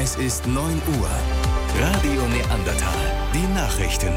Es ist 9 Uhr. Radio Neandertal. Die Nachrichten.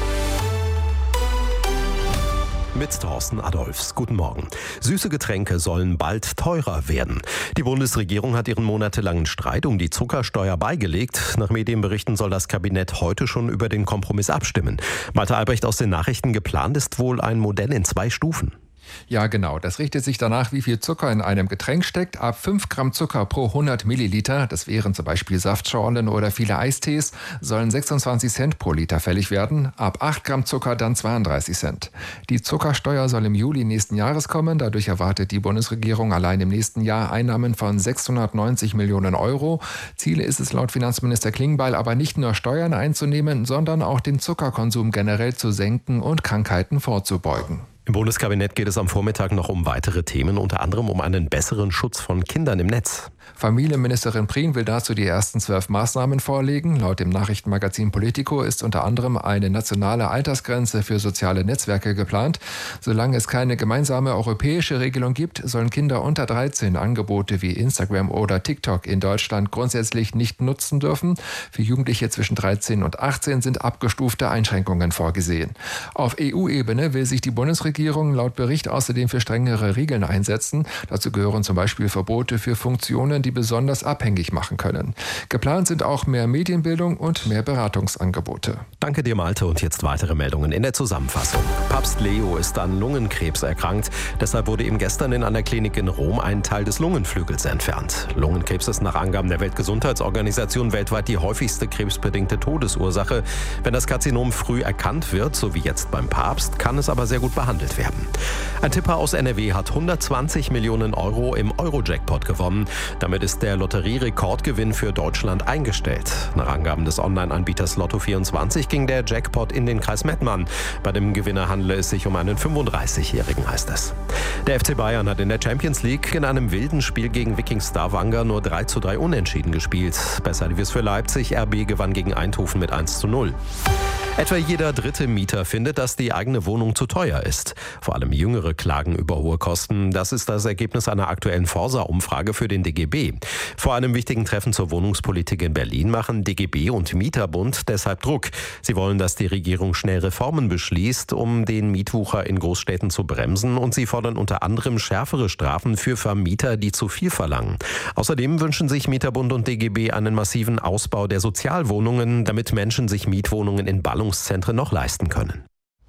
Mit Thorsten Adolfs. Guten Morgen. Süße Getränke sollen bald teurer werden. Die Bundesregierung hat ihren monatelangen Streit um die Zuckersteuer beigelegt. Nach Medienberichten soll das Kabinett heute schon über den Kompromiss abstimmen. Malte Albrecht aus den Nachrichten: Geplant ist wohl ein Modell in 2 Stufen. Ja, genau. Das richtet sich danach, wie viel Zucker in einem Getränk steckt. Ab 5 Gramm Zucker pro 100 Milliliter, das wären zum Beispiel Saftschorlen oder viele Eistees, sollen 26 Cent pro Liter fällig werden. Ab 8 Gramm Zucker dann 32 Cent. Die Zuckersteuer soll im Juli nächsten Jahres kommen. Dadurch erwartet die Bundesregierung allein im nächsten Jahr Einnahmen von 690 Millionen Euro. Ziel ist es laut Finanzminister Klingbeil aber nicht nur Steuern einzunehmen, sondern auch den Zuckerkonsum generell zu senken und Krankheiten vorzubeugen. Im Bundeskabinett geht es am Vormittag noch um weitere Themen, unter anderem um einen besseren Schutz von Kindern im Netz. Familienministerin Prien will dazu die ersten 12 Maßnahmen vorlegen. Laut dem Nachrichtenmagazin Politico ist unter anderem eine nationale Altersgrenze für soziale Netzwerke geplant. Solange es keine gemeinsame europäische Regelung gibt, sollen Kinder unter 13 Angebote wie Instagram oder TikTok in Deutschland grundsätzlich nicht nutzen dürfen. Für Jugendliche zwischen 13 und 18 sind abgestufte Einschränkungen vorgesehen. Auf EU-Ebene will sich die Bundesregierung laut Bericht außerdem für strengere Regeln einsetzen. Dazu gehören zum Beispiel Verbote für Funktionen, die besonders abhängig machen können. Geplant sind auch mehr Medienbildung und mehr Beratungsangebote. Danke dir, Malte. Und jetzt weitere Meldungen in der Zusammenfassung. Papst Leo ist an Lungenkrebs erkrankt. Deshalb wurde ihm gestern in einer Klinik in Rom ein Teil des Lungenflügels entfernt. Lungenkrebs ist nach Angaben der Weltgesundheitsorganisation weltweit die häufigste krebsbedingte Todesursache. Wenn das Karzinom früh erkannt wird, so wie jetzt beim Papst, kann es aber sehr gut behandelt werden. Ein Tipper aus NRW hat 120 Millionen Euro im Euro-Jackpot gewonnen. Damit ist der Lotterierekordgewinn für Deutschland eingestellt. Nach Angaben des Online-Anbieters Lotto24 ging der Jackpot in den Kreis Mettmann. Bei dem Gewinner handele es sich um einen 35-Jährigen, heißt es. Der FC Bayern hat in der Champions League in einem wilden Spiel gegen Viking Stavanger nur 3:3 unentschieden gespielt. Besser lief es für Leipzig. RB gewann gegen Eindhoven mit 1:0. Etwa jeder dritte Mieter findet, dass die eigene Wohnung zu teuer ist. Vor allem Jüngere klagen über hohe Kosten. Das ist das Ergebnis einer aktuellen Forsa-Umfrage für den DGB. Vor einem wichtigen Treffen zur Wohnungspolitik in Berlin machen DGB und Mieterbund deshalb Druck. Sie wollen, dass die Regierung schnell Reformen beschließt, um den Mietwucher in Großstädten zu bremsen. Und sie fordern unter anderem schärfere Strafen für Vermieter, die zu viel verlangen. Außerdem wünschen sich Mieterbund und DGB einen massiven Ausbau der Sozialwohnungen, damit Menschen sich Mietwohnungen in Ballungszentren noch leisten können.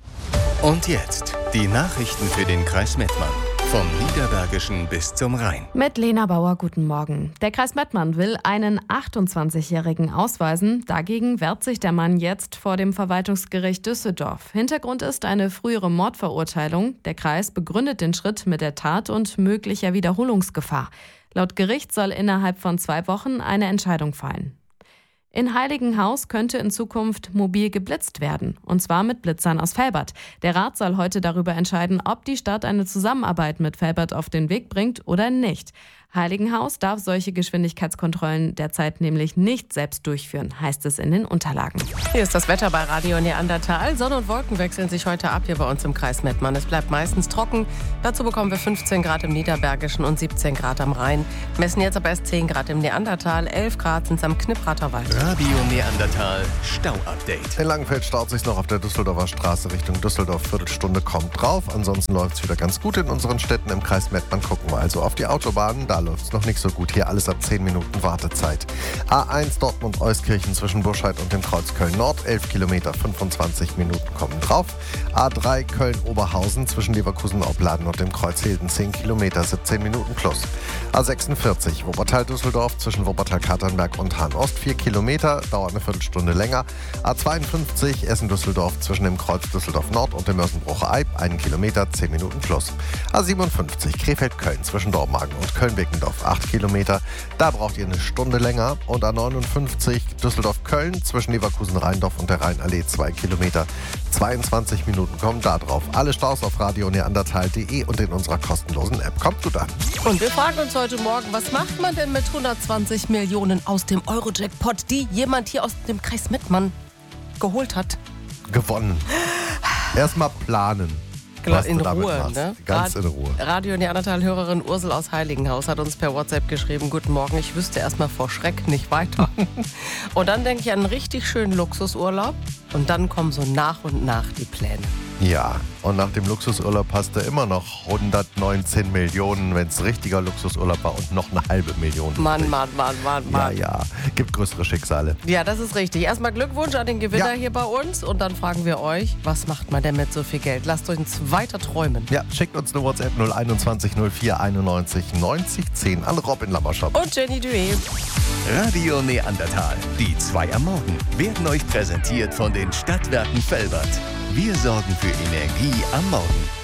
Und jetzt die Nachrichten für den Kreis Mettmann. Vom Niederbergischen bis zum Rhein. Mit Lena Bauer, guten Morgen. Der Kreis Mettmann will einen 28-Jährigen ausweisen. Dagegen wehrt sich der Mann jetzt vor dem Verwaltungsgericht Düsseldorf. Hintergrund ist eine frühere Mordverurteilung. Der Kreis begründet den Schritt mit der Tat und möglicher Wiederholungsgefahr. Laut Gericht soll innerhalb von 2 Wochen eine Entscheidung fallen. In Heiligenhaus könnte in Zukunft mobil geblitzt werden, und zwar mit Blitzern aus Velbert. Der Rat soll heute darüber entscheiden, ob die Stadt eine Zusammenarbeit mit Velbert auf den Weg bringt oder nicht. Heiligenhaus darf solche Geschwindigkeitskontrollen derzeit nämlich nicht selbst durchführen, heißt es in den Unterlagen. Hier ist das Wetter bei Radio Neandertal. Sonne und Wolken wechseln sich heute ab hier bei uns im Kreis Mettmann. Es bleibt meistens trocken. Dazu bekommen wir 15 Grad im Niederbergischen und 17 Grad am Rhein. Messen jetzt aber erst 10 Grad im Neandertal, 11 Grad sind es am Knipprater Wald. Radio Neandertal Stau-Update. In Langenfeld staut sich noch auf der Düsseldorfer Straße Richtung Düsseldorf. Viertelstunde kommt drauf. Ansonsten läuft es wieder ganz gut in unseren Städten im Kreis Mettmann. Gucken wir also auf die Autobahnen. Da läuft es noch nicht so gut. Hier alles ab 10 Minuten Wartezeit. A1 Dortmund-Euskirchen zwischen Burscheid und dem Kreuz Köln-Nord. 11 Kilometer, 25 Minuten kommen drauf. A3 Köln-Oberhausen zwischen Leverkusen-Opladen und dem Kreuz Hilden. 10 Kilometer, 17 Minuten plus. A46 Wuppertal-Düsseldorf zwischen Wuppertal-Katernberg und Hahn-Ost. 4 Kilometer, dauert eine Viertelstunde länger. A52 Essen-Düsseldorf zwischen dem Kreuz Düsseldorf-Nord und dem Mörsenbrucher-Eib. 1 Kilometer, 10 Minuten plus. A57 Krefeld-Köln zwischen Dormagen und Köln-Beckendorf. 8 Kilometer, da braucht ihr eine Stunde länger. Und A59 Düsseldorf-Köln zwischen Leverkusen-Rheindorf und der Rheinallee 2 Kilometer. 22 Minuten kommen da drauf. Alle Staus auf radioneandertal.de und in unserer kostenlosen App. Kommt gut an. Und wir fragen uns heute Morgen, was macht man denn mit 120 Millionen aus dem Euro-Jackpot, die jemand hier aus dem Kreis Mettmann geholt hat? Gewonnen. Erstmal planen. in Ruhe. Ne? Ganz in Ruhe. Radio Neandertal-Hörerin Ursel aus Heiligenhaus hat uns per WhatsApp geschrieben, guten Morgen, ich wüsste erstmal vor Schreck nicht weiter. Und dann denke ich an einen richtig schönen Luxusurlaub und dann kommen so nach und nach die Pläne. Ja, und nach dem Luxusurlaub hast du immer noch 119 Millionen, wenn es richtiger Luxusurlaub war und noch eine halbe Million. Mann. Ja, gibt größere Schicksale. Ja, das ist richtig. Erstmal Glückwunsch an den Gewinner hier bei uns und dann fragen wir euch, was macht man denn mit so viel Geld? Lasst uns weiter träumen. Ja, schickt uns eine WhatsApp 021 04 91 90 10 an Robin Lammerschop. Und Jenny Duet. Radio Neandertal, die 2 am Morgen, werden euch präsentiert von den Stadtwerken Velbert. Wir sorgen für Energie am Morgen.